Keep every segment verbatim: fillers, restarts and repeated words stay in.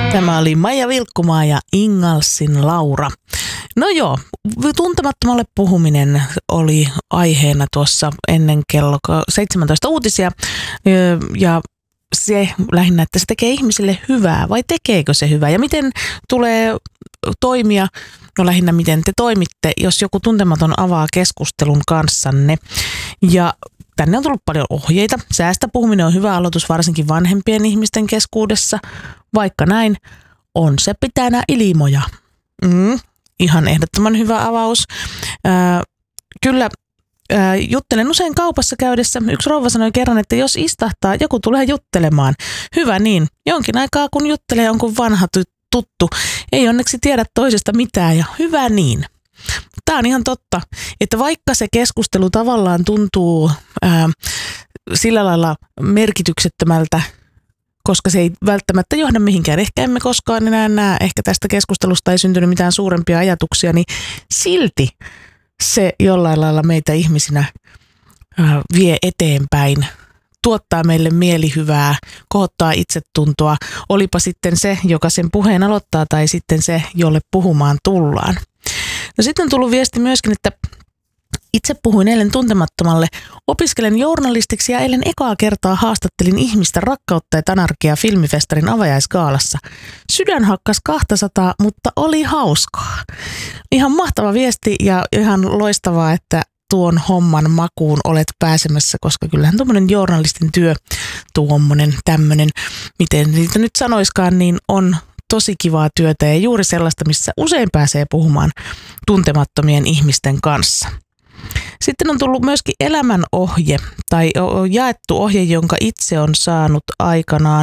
Tämä oli Maija Vilkkumaa ja Ingalsin Laura. No joo, tuntemattomalle puhuminen oli aiheena tuossa ennen kello seitsemäntoista uutisia. Ja se lähinnä, että se tekee ihmisille hyvää vai tekeekö se hyvää? Ja miten tulee toimia, no lähinnä miten te toimitte, jos joku tuntematon avaa keskustelun kanssanne. Ja tänne on tullut paljon ohjeita. Säästä puhuminen on hyvä aloitus varsinkin vanhempien ihmisten keskuudessa. Vaikka näin, on se pitää nää ilmoja. Mm, ihan ehdottoman hyvä avaus. Ää, kyllä ää, juttelen usein kaupassa käydessä. Yksi rouva sanoi kerran, että jos istahtaa, joku tulee juttelemaan. Hyvä niin. Jonkin aikaa kun juttelee jonkun vanha tuttu, ei onneksi tiedä toisesta mitään ja hyvä niin. Tämä on ihan totta, että vaikka se keskustelu tavallaan tuntuu ää, sillä lailla merkityksettömältä, koska se ei välttämättä johda mihinkään. Ehkä emme koskaan enää näe, ehkä tästä keskustelusta ei syntynyt mitään suurempia ajatuksia, niin silti se jollain lailla meitä ihmisinä ää, vie eteenpäin, tuottaa meille mielihyvää, kohottaa itsetuntoa, olipa sitten se, joka sen puheen aloittaa tai sitten se, jolle puhumaan tullaan. No sitten on tullut viesti myöskin, että itse puhuin eilen tuntemattomalle. Opiskelen journalistiksi ja eilen ekaa kertaa haastattelin ihmistä Rakkautta ja anarkia filmifestarin avajaisgaalassa. Sydän hakkas kaksisataa, mutta oli hauskaa. Ihan mahtava viesti ja ihan loistavaa, että tuon homman makuun olet pääsemässä, koska kyllähän tuommoinen journalistin työ, tuommoinen tämmöinen, miten niitä nyt sanoiskaan, niin on tosi kivaa työtä ja juuri sellaista, missä usein pääsee puhumaan tuntemattomien ihmisten kanssa. Sitten on tullut myöskin elämänohje tai jaettu ohje, jonka itse on saanut aikanaan.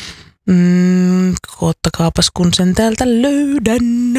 Mm, koottakaapas kun sen täältä löydän.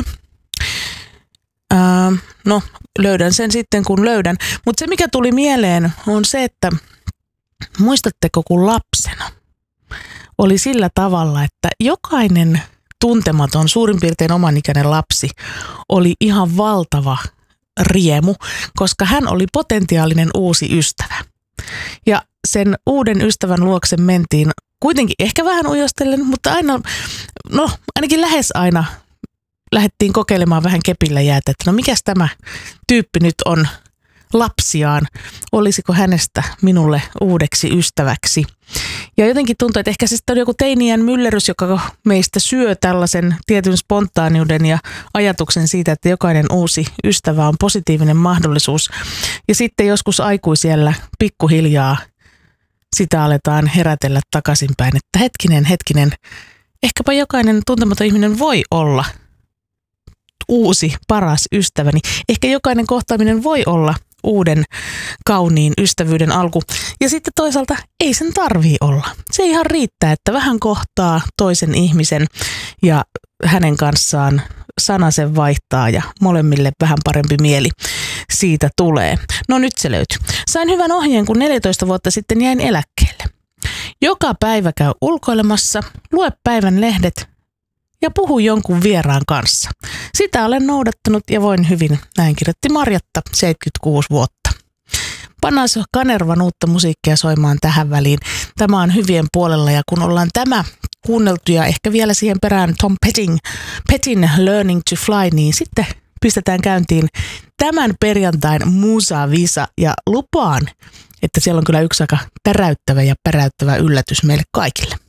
Ää, no, löydän sen sitten kun löydän. Mutta se mikä tuli mieleen on se, että muistatteko kun lapsena oli sillä tavalla, että jokainen tuntematon, suurin piirtein omanikäinen lapsi oli ihan valtava riemu, koska hän oli potentiaalinen uusi ystävä. Ja sen uuden ystävän luokse mentiin kuitenkin ehkä vähän ujostellen, mutta aina, no ainakin lähes aina lähdettiin kokeilemaan vähän kepillä jäätä, että no mikäs tämä tyyppi nyt on lapsiaan, olisiko hänestä minulle uudeksi ystäväksi. Ja jotenkin tuntuu, että ehkä se sitten on joku teiniän myllerys, joka meistä syö tällaisen tietyn spontaaniuden ja ajatuksen siitä, että jokainen uusi ystävä on positiivinen mahdollisuus. Ja sitten joskus aikuisiellä pikkuhiljaa sitä aletaan herätellä takaisinpäin, että hetkinen, hetkinen, ehkäpä jokainen tuntematon ihminen voi olla uusi, paras ystäväni. Ehkä jokainen kohtaaminen voi olla uuden kauniin ystävyyden alku. Ja sitten toisaalta ei sen tarvii olla. Se ihan riittää, että vähän kohtaa toisen ihmisen ja hänen kanssaan sanasen vaihtaa ja molemmille vähän parempi mieli siitä tulee. No nyt se löytyy. Sain hyvän ohjeen, kun neljätoista vuotta sitten jäin eläkkeelle. Joka päivä käy ulkoilemassa, lue päivän lehdet ja puhu jonkun vieraan kanssa. Sitä olen noudattanut ja voin hyvin, näin kirjoitti Marjatta, seitsemänkymmentäkuusi vuotta. Pannaan Kanervan uutta musiikkia soimaan tähän väliin. Tämä on hyvien puolella ja kun ollaan tämä kuunneltu ja ehkä vielä siihen perään Tom Petting, Pettin Learning to Fly, niin sitten pistetään käyntiin tämän perjantain Musa Visa ja lupaan, että siellä on kyllä yksi aika täräyttävä ja päräyttävä yllätys meille kaikille.